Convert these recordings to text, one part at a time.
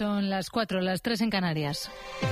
Son las 4, las 3 en Canarias.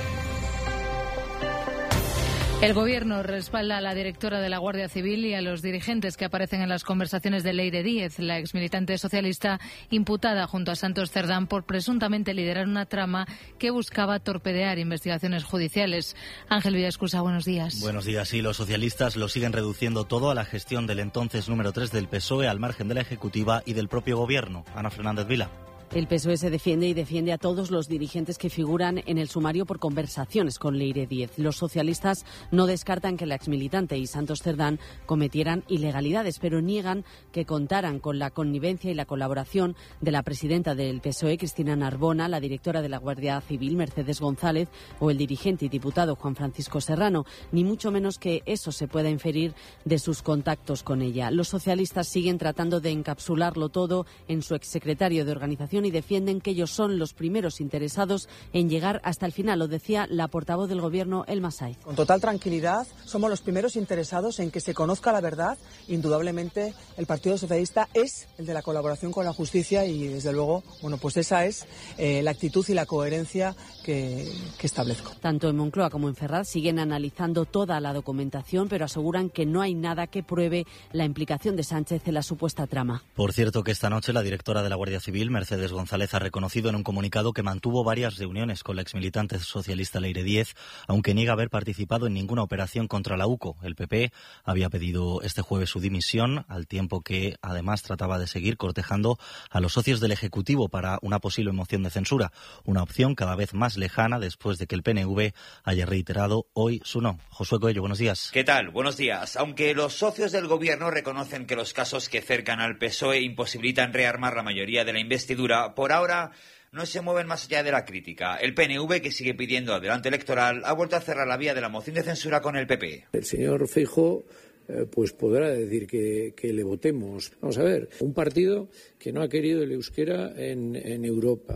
El Gobierno respalda a la directora de la Guardia Civil y a los dirigentes que aparecen en las conversaciones de Leire Díez, la exmilitante socialista imputada junto a Santos Cerdán por presuntamente liderar una trama que buscaba torpedear investigaciones judiciales. Ángel Villascusa, buenos días. Buenos días. Sí, los socialistas lo siguen reduciendo todo a la gestión del entonces número 3 del PSOE al margen de la Ejecutiva y del propio Gobierno. Ana Fernández Vila. El PSOE se defiende y defiende a todos los dirigentes que figuran en el sumario por conversaciones con Leire Díez. Los socialistas no descartan que la exmilitante y Santos Cerdán cometieran ilegalidades, pero niegan que contaran con la connivencia y la colaboración de la presidenta del PSOE, Cristina Narbona, la directora de la Guardia Civil, Mercedes González, o el dirigente y diputado Juan Francisco Serrano, ni mucho menos que eso se pueda inferir de sus contactos con ella. Los socialistas siguen tratando de encapsularlo todo en su exsecretario de Organización y defienden que ellos son los primeros interesados en llegar hasta el final, lo decía la portavoz del Gobierno, Elma Saiz. Con total tranquilidad, somos los primeros interesados en que se conozca la verdad. Indudablemente, el Partido Socialista es el de la colaboración con la justicia y, desde luego, pues esa es la actitud y la coherencia que establezco. Tanto en Moncloa como en Ferraz siguen analizando toda la documentación, pero aseguran que no hay nada que pruebe la implicación de Sánchez en la supuesta trama. Por cierto, que esta noche la directora de la Guardia Civil, Mercedes González, ha reconocido en un comunicado que mantuvo varias reuniones con la exmilitante socialista Leire Díez, aunque niega haber participado en ninguna operación contra la UCO. El PP había pedido este jueves su dimisión, al tiempo que además trataba de seguir cortejando a los socios del Ejecutivo para una posible moción de censura, una opción cada vez más lejana después de que el PNV haya reiterado hoy su no. Josué Coello, buenos días. ¿Qué tal? Buenos días. Aunque los socios del Gobierno reconocen que los casos que cercan al PSOE imposibilitan rearmar la mayoría de la investidura, por ahora no se mueven más allá de la crítica. El PNV, que sigue pidiendo adelanto electoral, ha vuelto a cerrar la vía de la moción de censura con el PP. El señor Feijóo pues podrá decir que le votemos. Vamos a ver, un partido que no ha querido el euskera en Europa,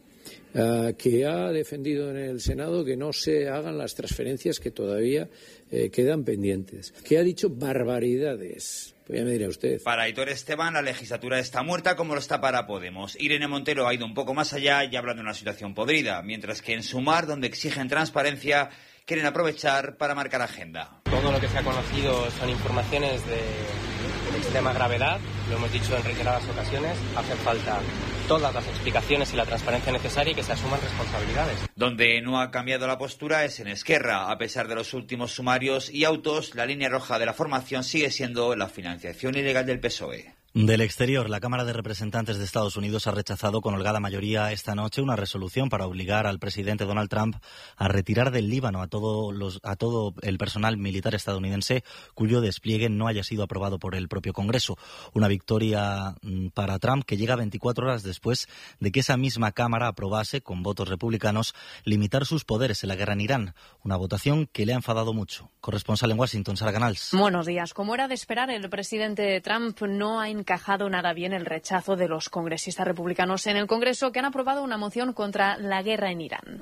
que ha defendido en el Senado que no se hagan las transferencias que todavía quedan pendientes, que ha dicho barbaridades. Pues ya me dirá usted. Para Aitor Esteban, la legislatura está muerta como lo está para Podemos. Irene Montero ha ido un poco más allá y habla de una situación podrida, mientras que en Sumar, donde exigen transparencia, quieren aprovechar para marcar agenda. Todo lo que se ha conocido son informaciones de extrema gravedad, lo hemos dicho en reiteradas ocasiones, hace falta todas las explicaciones y la transparencia necesaria y que se asuman responsabilidades. Donde no ha cambiado la postura es en Esquerra. A pesar de los últimos sumarios y autos, la línea roja de la formación sigue siendo la financiación ilegal del PSOE. Del exterior, la Cámara de Representantes de Estados Unidos ha rechazado con holgada mayoría esta noche una resolución para obligar al presidente Donald Trump a retirar del Líbano a todo el personal militar estadounidense cuyo despliegue no haya sido aprobado por el propio Congreso. Una victoria para Trump que llega 24 horas después de que esa misma Cámara aprobase, con votos republicanos, limitar sus poderes en la guerra en Irán. Una votación que le ha enfadado mucho. Corresponsal en Washington, Sara Canals. Buenos días. Como era de esperar, el presidente Trump no ha encajado nada bien el rechazo de los congresistas republicanos en el Congreso, que han aprobado una moción contra la guerra en Irán.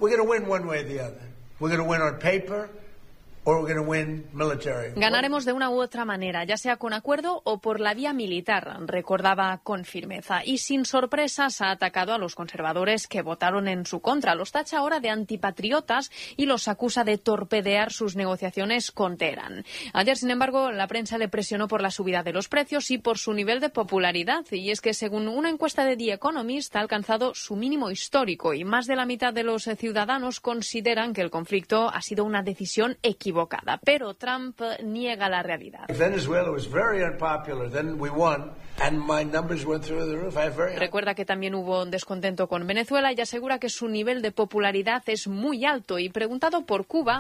Ganaremos de una u otra manera, ya sea con acuerdo o por la vía militar, recordaba con firmeza. Y sin sorpresas ha atacado a los conservadores que votaron en su contra. Los tacha ahora de antipatriotas y los acusa de torpedear sus negociaciones con Teherán. Ayer, sin embargo, la prensa le presionó por la subida de los precios y por su nivel de popularidad. Y es que, según una encuesta de The Economist, ha alcanzado su mínimo histórico y más de la mitad de los ciudadanos consideran que el conflicto ha sido una decisión equivocada. Pero Trump niega la realidad. Recuerda que también hubo descontento con Venezuela y asegura que su nivel de popularidad es muy alto. Y preguntado por Cuba,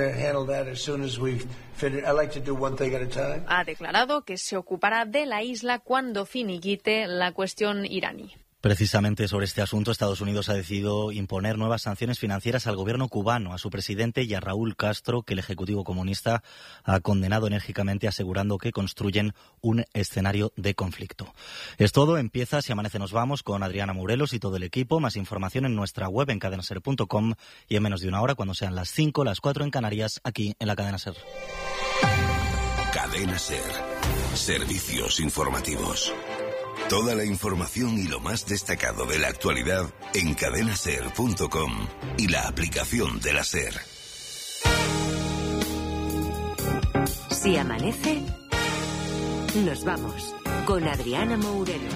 ha declarado que se ocupará de la isla cuando finiquite la cuestión iraní. Precisamente sobre este asunto, Estados Unidos ha decidido imponer nuevas sanciones financieras al gobierno cubano, a su presidente y a Raúl Castro, que el Ejecutivo comunista ha condenado enérgicamente, asegurando que construyen un escenario de conflicto. Es todo, empieza Si Amanece Nos Vamos con Adriana Morelos y todo el equipo. Más información en nuestra web en cadenaser.com y en menos de una hora, cuando sean las 5, las 4 en Canarias, aquí en la Cadena Ser. Cadena Ser. Servicios informativos. Toda la información y lo más destacado de la actualidad en cadenaser.com y la aplicación de la SER. Si amanece, nos vamos con Adriana Mourelos.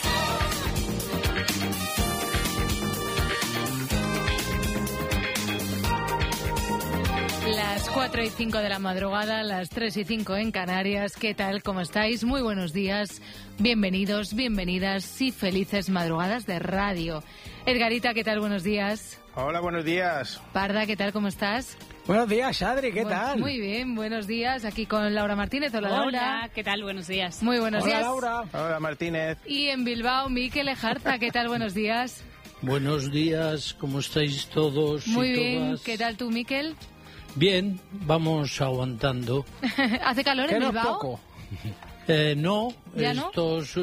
Las 4:05 de la madrugada, las 3:05 en Canarias. ¿Qué tal? ¿Cómo estáis? Muy buenos días. Bienvenidos, bienvenidas y felices madrugadas de radio. Edgarita, ¿qué tal? Buenos días. Hola, buenos días. Parda, ¿qué tal? ¿Cómo estás? Buenos días, Adri, ¿qué tal? Muy bien, buenos días. Aquí con Laura Martínez. Hola, Laura. Hola, ¿qué tal? Buenos días. Muy buenos días. Hola, Laura. Hola, Martínez. Y en Bilbao, Mikel Ejarza, ¿qué tal? Buenos días. Buenos días, ¿cómo estáis todos? Muy y bien, todas? ¿qué tal tú, Mikel? Bien, vamos aguantando. ¿Hace calor en Bilbao? No poco. No, ¿Ya no?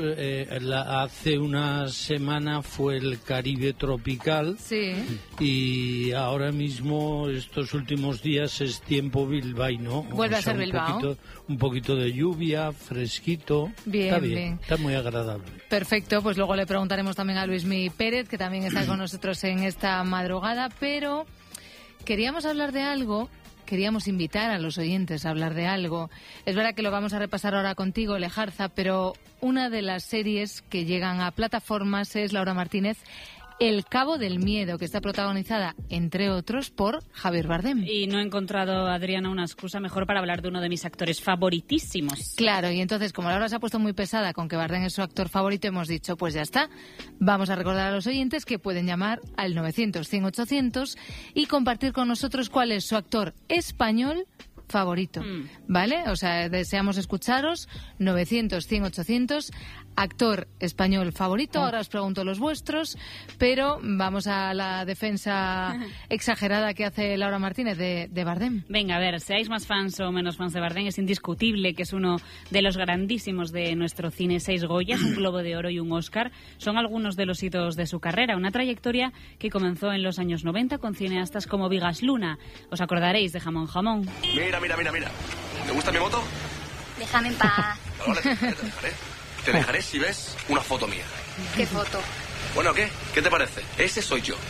hace una semana fue el Caribe tropical. Sí. Y ahora mismo, estos últimos días, es tiempo bilbaíno. Vuelve a ser Bilbao. Un poquito de lluvia, fresquito. Bien, está bien. Está muy agradable. Perfecto, pues luego le preguntaremos también a Luismi Pérez, que también está con nosotros en esta madrugada, pero queríamos hablar de algo. Queríamos invitar a los oyentes a hablar de algo. Es verdad que lo vamos a repasar ahora contigo, Lejarza, pero una de las series que llegan a plataformas es, Laura Martínez, El Cabo del Miedo, que está protagonizada, entre otros, por Javier Bardem. Y no he encontrado, Adriana, una excusa mejor para hablar de uno de mis actores favoritísimos. Claro, y entonces, como Laura se ha puesto muy pesada con que Bardem es su actor favorito, hemos dicho, pues ya está. Vamos a recordar a los oyentes que pueden llamar al 900-100-800 y compartir con nosotros cuál es su actor español favorito, ¿vale? O sea, deseamos escucharos. 900-100-800, actor español favorito. Ahora os pregunto los vuestros, pero vamos a la defensa exagerada que hace Laura Martínez de Bardem. Venga, a ver, seáis más fans o menos fans de Bardem, es indiscutible que es uno de los grandísimos de nuestro cine. 6 Goyas, un Globo de Oro y un Oscar son algunos de los hitos de su carrera. Una trayectoria que comenzó en los años 90 con cineastas como Vigas Luna. Os acordaréis de Jamón Jamón. Mira. ¿Te gusta mi moto? Déjame en paz. Vale, te dejaré. Te dejaré si ves una foto mía. ¿Qué foto? Bueno, ¿qué? ¿Qué te parece? Ese soy yo.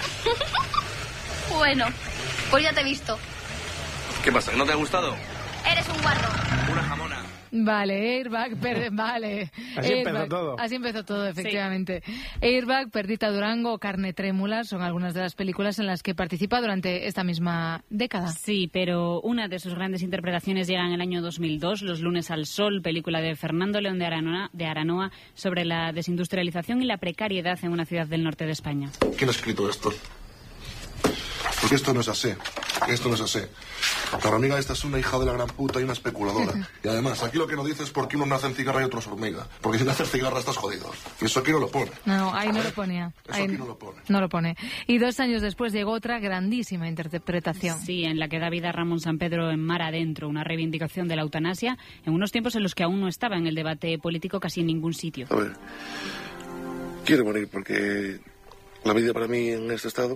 Bueno, pues ya te he visto. ¿Qué pasa? ¿No te ha gustado? Eres un guarro. Una jamona. Vale, Airbag, vale. Así Airbag, empezó todo. Así empezó todo, efectivamente. Sí. Airbag, Perdita Durango, Carne Trémula son algunas de las películas en las que participa durante esta misma década. Sí, pero una de sus grandes interpretaciones llega en el año 2002, Los lunes al sol, película de Fernando León de Aranoa sobre la desindustrialización y la precariedad en una ciudad del norte de España. ¿Quién ha escrito esto? Porque esto no es así. Esto no es así. La hormiga esta es una hija de la gran puta y una especuladora. Y además, aquí lo que no dice es por qué unos nacen cigarra y otros hormiga. Porque si naces cigarra estás jodido. Y eso aquí no lo pone. No, ahí no lo ponía. Eso aquí no lo pone. No lo pone. Y 2 años después llegó otra grandísima interpretación. Sí, en la que da vida Ramón Sampedro en Mar Adentro, una reivindicación de la eutanasia en unos tiempos en los que aún no estaba en el debate político casi en ningún sitio. A ver, quiero morir porque la vida para mí en este estado,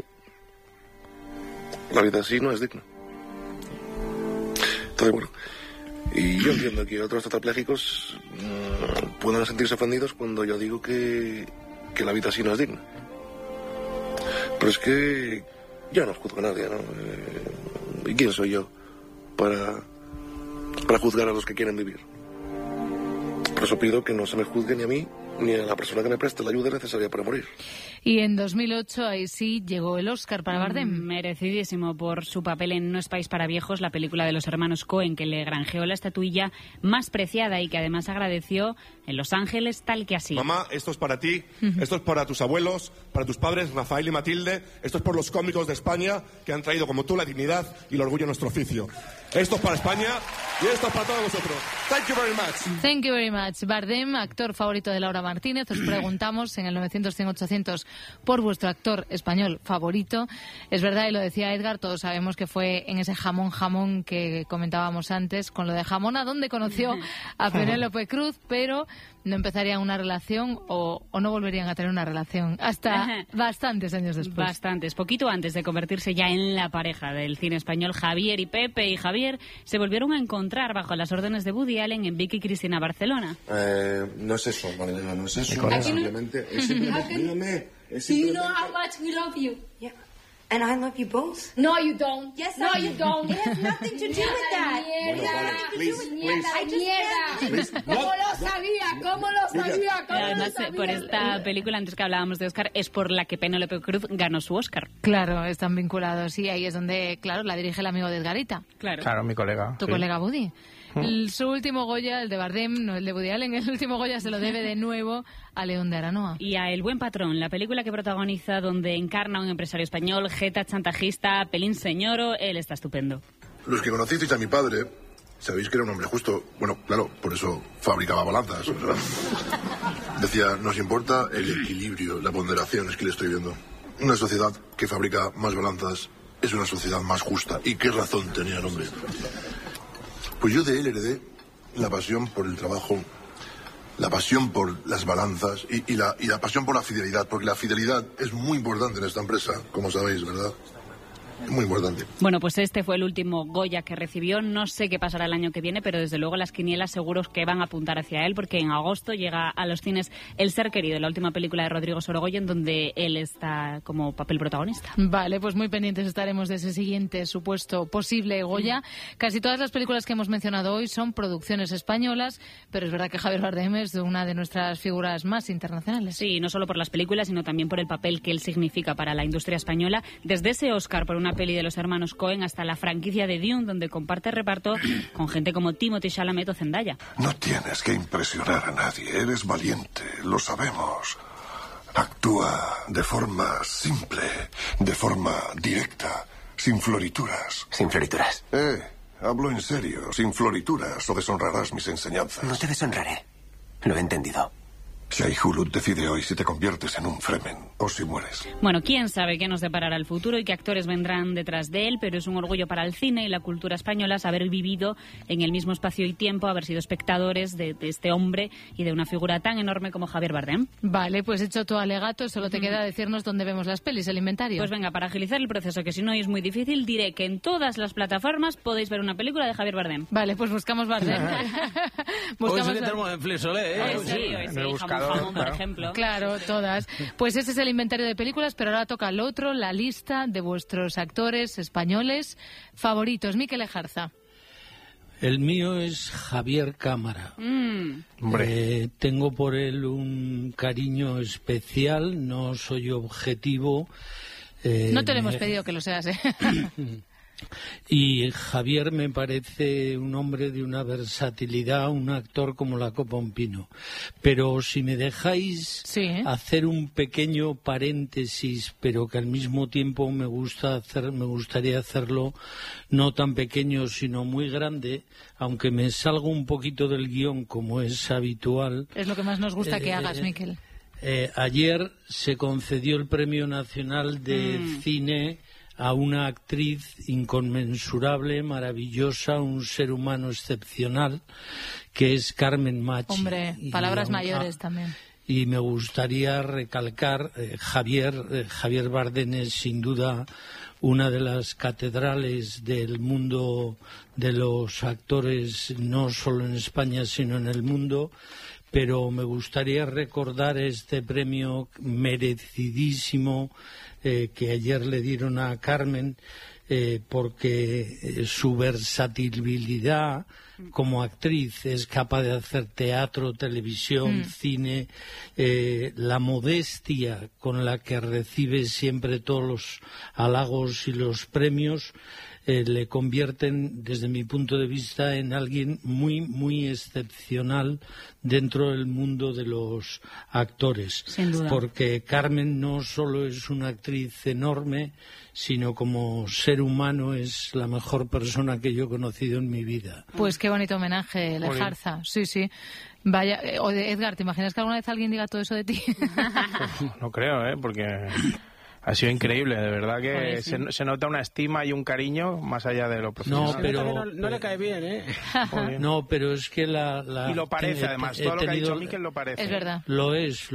la vida así no es digna. Entonces, bueno, y yo entiendo que otros tetrapléjicos puedan sentirse ofendidos cuando yo digo que la vida así no es digna. Pero es que yo no juzgo a nadie, ¿no? ¿Y quién soy yo para juzgar a los que quieren vivir? Por eso pido que no se me juzgue ni a mí ni a la persona que me preste la ayuda necesaria para morir. Y en 2008, ahí sí, llegó el Oscar para Bardem. Merecidísimo por su papel en No es país para viejos, la película de los hermanos Coen, que le granjeó la estatuilla más preciada y que además agradeció en Los Ángeles tal que así. Mamá, esto es para ti, esto es para tus abuelos, para tus padres, Rafael y Matilde, esto es por los cómicos de España que han traído como tú la dignidad y el orgullo a nuestro oficio. Esto es para España y esto es para todos vosotros. Thank you very much. Thank you very much. Bardem, actor favorito de Laura Martínez. Os preguntamos en el 900-100-800 por vuestro actor español favorito. Es verdad, y lo decía Edgar, todos sabemos que fue en ese jamón que comentábamos antes, con lo de jamón, a donde conoció a Penélope Cruz, pero no empezarían una relación o no volverían a tener una relación hasta bastantes años después. Bastantes. Poquito antes de convertirse ya en la pareja del cine español, Javier y Pepe y Javier se volvieron a encontrar bajo las órdenes de Woody Allen en Vicky Cristina Barcelona. No es eso, Marilena, no es eso. Simplemente, mírame. Do you know how much we love you? Yeah. And I love you both. No, you don't. Yes, no, you don't. It has nothing to do with that. ¿Cómo lo sabía? Además, por esta película, antes que hablábamos de Oscar, es por la que Penélope Cruz ganó su Oscar. Claro, están vinculados. Y ahí es donde, claro, la dirige el amigo de Edgarita. Claro, mi colega. Tu colega Woody. Su último Goya, el de Bardem, no el de Woody Allen, el último Goya se lo debe de nuevo a León de Aranoa. Y a El buen patrón, la película que protagoniza, donde encarna a un empresario español, jeta, chantajista, pelín señoro. Él está estupendo. Los que conocisteis a mi padre, sabéis que era un hombre justo. Bueno, claro, por eso fabricaba balanzas. Decía, nos importa el equilibrio, la ponderación, es que le estoy viendo. Una sociedad que fabrica más balanzas es una sociedad más justa. ¿Y qué razón tenía el hombre? Pues yo de él heredé la pasión por el trabajo, la pasión por las balanzas y la pasión por la fidelidad, porque la fidelidad es muy importante en esta empresa, como sabéis, ¿verdad? Muy importante. Bueno, pues este fue el último Goya que recibió. No sé qué pasará el año que viene, pero desde luego las quinielas seguros que van a apuntar hacia él, porque en agosto llega a los cines El ser querido, la última película de Rodrigo Sorogoyen, donde él está como papel protagonista. Vale, pues muy pendientes estaremos de ese siguiente supuesto posible Goya. Casi todas las películas que hemos mencionado hoy son producciones españolas, pero es verdad que Javier Bardem es una de nuestras figuras más internacionales. Sí, no solo por las películas, sino también por el papel que él significa para la industria española, desde ese Oscar por una peli de los hermanos Coen hasta la franquicia de Dune, donde comparte reparto con gente como Timothée Chalamet o Zendaya. No tienes que impresionar a nadie, eres valiente, lo sabemos. Actúa de forma simple, de forma directa, sin florituras. ¿Sin florituras? Hablo en serio, sin florituras o deshonrarás mis enseñanzas. No te deshonraré, lo he entendido. Shai Hulud decide hoy si te conviertes en un Fremen o si mueres. Bueno, quién sabe qué nos deparará el futuro y qué actores vendrán detrás de él, pero es un orgullo para el cine y la cultura española haber vivido en el mismo espacio y tiempo, haber sido espectadores de este hombre y de una figura tan enorme como Javier Bardem. Vale, pues hecho tu alegato, solo te queda decirnos dónde vemos las pelis, el inventario. Pues venga, para agilizar el proceso, que si no es muy difícil, diré que en todas las plataformas podéis ver una película de Javier Bardem. Vale, pues buscamos Bardem. Hoy sí que tenemos en Flixolé, ¿eh? Hoy sí, jamón, por ejemplo. Claro, todas. Pues ese es el inventario de películas, pero ahora toca el otro, la lista de vuestros actores españoles favoritos. Miquel Ejarza. El mío es Javier Cámara. Tengo por él un cariño especial, no soy objetivo. No te lo hemos pedido que lo seas, ¿eh? Y Javier me parece un hombre de una versatilidad, un actor como la copa un pino. Pero si me dejáis hacer un pequeño paréntesis, pero que al mismo tiempo me gustaría hacerlo no tan pequeño sino muy grande, aunque me salgo un poquito del guión como es habitual. Es lo que más nos gusta que hagas, Miquel. Ayer se concedió el Premio Nacional de Cine a una actriz inconmensurable, maravillosa, un ser humano excepcional, que es Carmen Machi. Hombre, palabras mayores también. Y me gustaría recalcar, Javier Bardem es sin duda una de las catedrales del mundo de los actores, no solo en España, sino en el mundo. Pero me gustaría recordar este premio merecidísimo que ayer le dieron a Carmen, porque su versatilidad como actriz es capaz de hacer teatro, televisión, cine, la modestia con la que recibe siempre todos los halagos y los premios. le convierten, desde mi punto de vista, en alguien muy, muy excepcional dentro del mundo de los actores. Sin duda. Porque Carmen no solo es una actriz enorme, sino como ser humano es la mejor persona que yo he conocido en mi vida. Pues qué bonito homenaje, Lejarza. Sí, sí. Vaya, Edgar, ¿te imaginas que alguna vez alguien diga todo eso de ti? No creo, porque ha sido increíble, de verdad que se nota una estima y un cariño más allá de lo profesional. No, pero no le cae bien, ¿eh? No, pero es que y lo parece, además, todo lo que ha dicho Miquel lo parece. Es verdad. Lo es.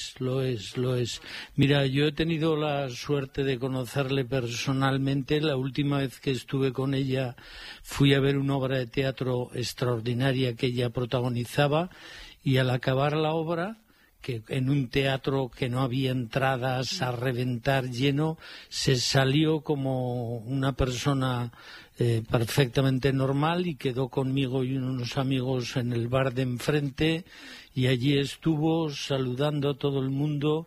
Mira, yo he tenido la suerte de conocerle personalmente. La última vez que estuve con ella fui a ver una obra de teatro extraordinaria que ella protagonizaba, y al acabar la obra, que en un teatro que no había entradas, a reventar lleno, se salió como una persona perfectamente normal y quedó conmigo y unos amigos en el bar de enfrente, y allí estuvo saludando a todo el mundo.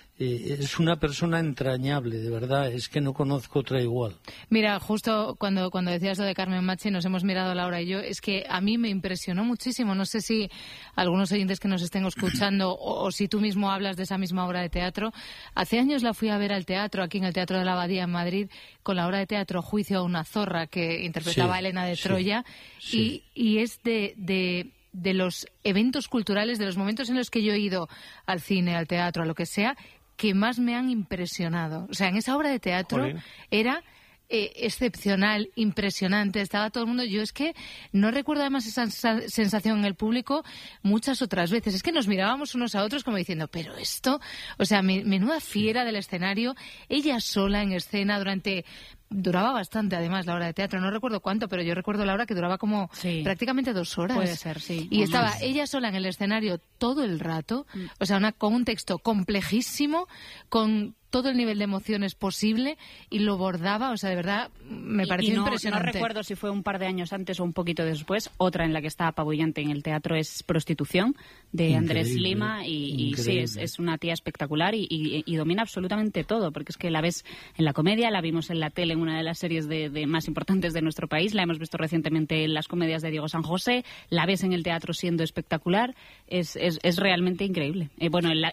Es una persona entrañable, de verdad, es que no conozco otra igual. Mira, justo cuando decías lo de Carmen Machi, nos hemos mirado Laura y yo, es que a mí me impresionó muchísimo. No sé si algunos oyentes que nos estén escuchando o si tú mismo hablas de esa misma obra de teatro. Hace años la fui a ver al teatro, aquí en el Teatro de la Abadía en Madrid, con la obra de teatro Juicio a una zorra, que interpretaba a Elena de Troya, y es de los eventos culturales, de los momentos en los que yo he ido al cine, al teatro, a lo que sea, que más me han impresionado. O sea, en esa obra de teatro era excepcional, impresionante, estaba todo el mundo. Yo es que no recuerdo además esa sensación en el público muchas otras veces. Es que nos mirábamos unos a otros como diciendo, pero esto, o sea, menuda fiera del escenario, ella sola en escena duraba bastante, además, la hora de teatro. No recuerdo cuánto, pero yo recuerdo la hora que duraba como prácticamente 2 horas. Puede ser, sí. Y estaba ella sola en el escenario todo el rato, o sea, con un texto complejísimo, con todo el nivel de emociones posible, y lo bordaba, o sea, de verdad, me pareció impresionante. No recuerdo si fue un par de años antes o un poquito después. Otra en la que está apabullante en el teatro es Prostitución, de Andrés Lima, y sí, es una tía espectacular y domina absolutamente todo, porque es que la ves en la comedia, la vimos en la tele en una de las series de más importantes de nuestro país, la hemos visto recientemente en las comedias de Diego San José, la ves en el teatro siendo espectacular, es realmente increíble. Bueno, en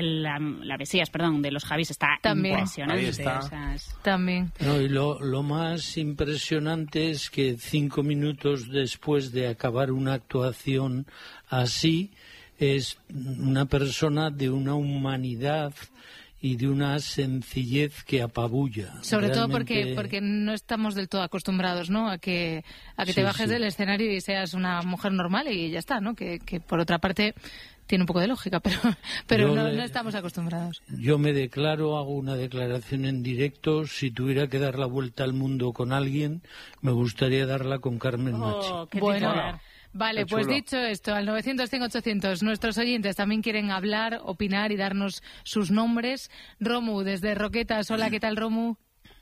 la Mesías, de los Javis está también impresionante. O sea, también. No, y lo más impresionante es que 5 minutos después de acabar una actuación así, es una persona de una humanidad y de una sencillez que apabulla. Sobre realmente... todo porque no estamos del todo acostumbrados, ¿no?, a que te bajes del escenario y seas una mujer normal y ya está, ¿no? Que por otra parte tiene un poco de lógica, pero no estamos acostumbrados. Yo me declaro, hago una declaración en directo: si tuviera que dar la vuelta al mundo con alguien, me gustaría darla con Carmen Machi. Bueno, vale, pues dicho esto, al 900-100-800, nuestros oyentes también quieren hablar, opinar y darnos sus nombres. Romu, desde Roquetas. Hola, ¿qué tal, Romu?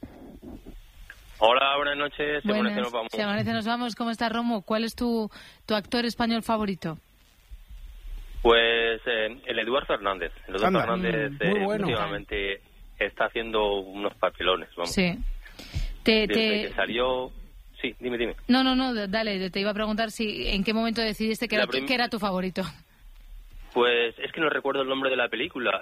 Hola, buenas noches. Buenas. Se amanece, nos vamos. Se amanece, nos vamos. ¿Cómo estás, Romu? ¿Cuál es tu actor español Pues el Eduard Fernández. El Eduard Fernández últimamente está haciendo unos papelones. Vamos. Sí. Desde que salió... Sí, dime. No, dale, te iba a preguntar en qué momento decidiste que era tu favorito. Pues es que no recuerdo el nombre de la película.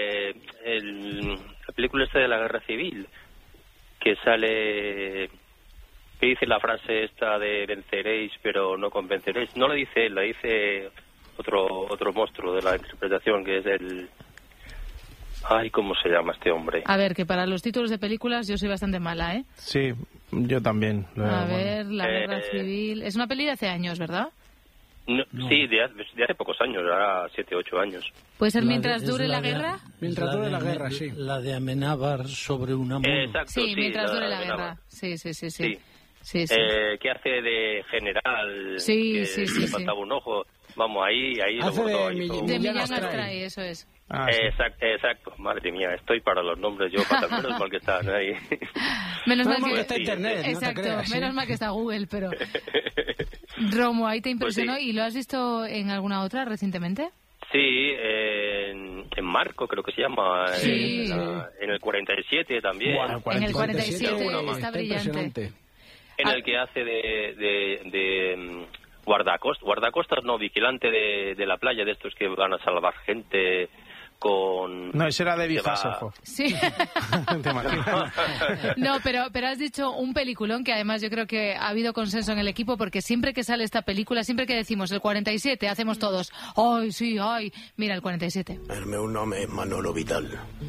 La película esta de la Guerra Civil, que sale... que dice la frase esta de venceréis pero no convenceréis. No la dice él, la dice otro monstruo de la interpretación, que es el... Ay, ¿cómo se llama este hombre? A ver, que para los títulos de películas yo soy bastante mala, ¿eh? Sí, yo también. A ver, la Guerra Civil... Es una peli de hace años, ¿verdad? No. Sí, de hace pocos años, ahora 7, 8 años. ¿Puede ser Mientras dure la guerra? Mientras dure la guerra, sí. La de Amenábar sobre una mono. Exacto, sí, Mientras dure la guerra. Sí. Que hace de general, que le faltaba un ojo. Vamos, ahí hace de Millán Astray, eso es. Exacto, madre mía, estoy para los nombres yo, menos mal que están ahí. Menos mal que está internet, exacto, no te creas, menos mal que está Google, pero... Romo, ¿ahí te impresionó? Pues sí. ¿Y lo has visto en alguna otra recientemente? Sí, en Marco creo que se llama, sí. En el 47 también. En el 47 está brillante. en el que hace de guardacostas, no, vigilante de la playa, de estos que van a salvar gente con... No, ese era David Hasselhoff. Sí. ¿Te imaginas? No, pero has dicho un peliculón que además yo creo que ha habido consenso en el equipo, porque siempre que sale esta película, siempre que decimos el 47, hacemos todos, ¡ay, sí, ay! Mira, el 47. El meu nom és Manolo Vital.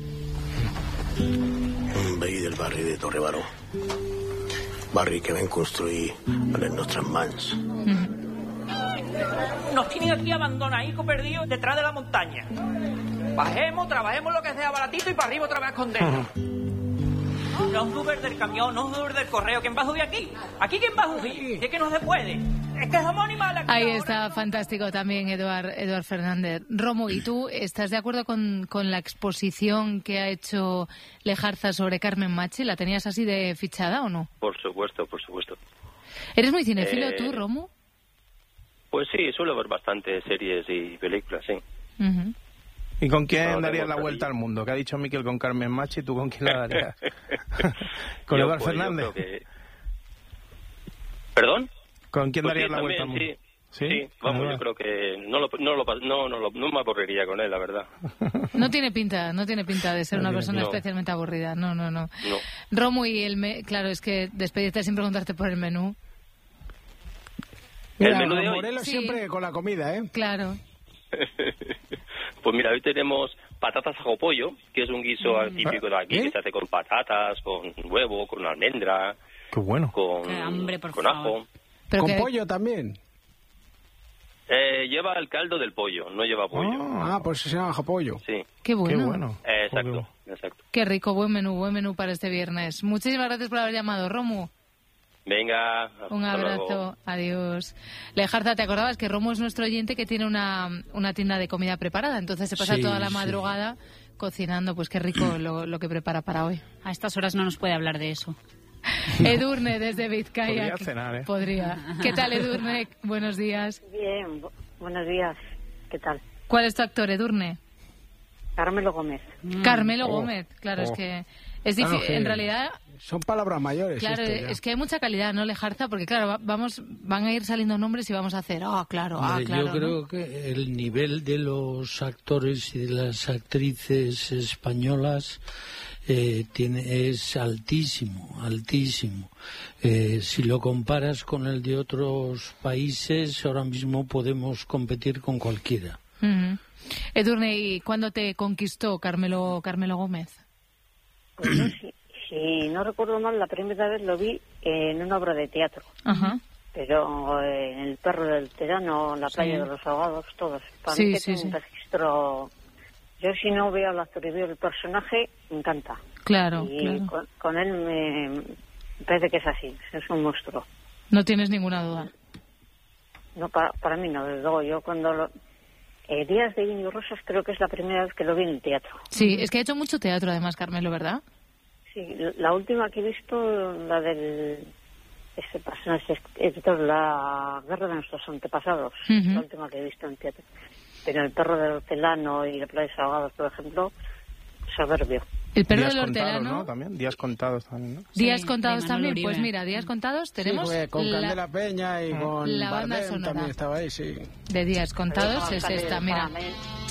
Veí del barri de Torrebaró. Barri que ven construir a les nostres mans. Nos tienen aquí abandonaditos, perdidos detrás de la montaña. Bajemos, trabajemos lo que sea baratito y para arriba otra vez a escondernos. No os dubes del camión, no os dubes del correo. ¿Quién va a subir aquí? ¿Aquí quién va a subir? Es que no se puede. Es que somos animales. Ahí está, fantástico también Eduard Fernández. Romo, ¿y tú estás de acuerdo con la exposición que ha hecho Lejarza sobre Carmen Machi? ¿La tenías así de fichada o no? Por supuesto. ¿Eres muy cinéfilo tú, Romo? Pues sí, suelo ver bastantes series y películas, sí. Uh-huh. ¿Y con quién darías la vuelta al mundo? ¿Qué ha dicho Miquel con Carmen Machi? ¿Tú con quién la darías? ¿Con Eduard Fernández? ¿Perdón? ¿Con quién pues darías sí, la también, vuelta al mundo? Sí, vamos, yo creo que no me aburriría con él, la verdad. No tiene pinta de ser una persona especialmente aburrida. No. Romo, y claro, es que despedirte sin preguntarte por el menú. Mira, el menú de hoy. Morelos siempre con la comida, ¿eh? Claro. Pues mira, hoy tenemos patatas ajo pollo, que es un guiso típico de aquí, que se hace con patatas, con huevo, con almendra. Qué bueno. Con hambre, por con favor. ajo. ¿Con pollo también? Lleva el caldo del pollo, no lleva pollo. Pues se llama ajo pollo. Sí. Qué bueno. Exacto. Qué rico, buen menú para este viernes. Muchísimas gracias por haber llamado, Romu. Venga, un abrazo, luego. Adiós. Lejarza, ¿te acordabas que Romo es nuestro oyente que tiene una tienda de comida preparada? Entonces se pasa toda la madrugada cocinando. Pues qué rico lo que prepara para hoy. A estas horas no nos puede hablar de eso. Edurne, desde Vizcaya. Podría cenar, ¿eh? Podría. ¿Qué tal, Edurne? Buenos días. Bien, buenos días. ¿Qué tal? ¿Cuál es tu actor, Edurne? Carmelo Gómez. Carmelo Gómez, claro, es que es difícil, en realidad... Son palabras mayores. Claro, es que hay mucha calidad, ¿no, Lejarza? Porque claro, van a ir saliendo nombres y vamos a hacer, claro. Yo creo que el nivel de los actores y de las actrices españolas es altísimo. Si lo comparas con el de otros países, ahora mismo podemos competir con cualquiera. Uh-huh. Edurne, ¿y cuándo te conquistó Carmelo Gómez? Pues yo, si no recuerdo mal, la primera vez lo vi en una obra de teatro. Ajá. Pero en El perro del tirano, La playa de los ahogados, todos. Para mí que un registro... Yo si no veo al actor y veo el personaje, me encanta. Claro, y con él me parece que es así, es un monstruo. No tienes ninguna duda. No, para mí no, desde luego. Yo cuando... Días de Íñigo Rosas creo que es la primera vez que lo vi en el teatro. Sí, es que ha hecho mucho teatro además, Carmelo, ¿verdad? Sí, la última que he visto, la del... la guerra de nuestros antepasados, la última que he visto en teatro. Pero El perro del hortelano y La playa de los ahogados, por ejemplo, soberbio. El perro del hortelano, ¿no? También días contados también, ¿no? Días contados también. Pues mira, días contados tenemos con Candela Peña y con la banda Bardem sonora también estaba ahí, sí. De días contados es esta, mira.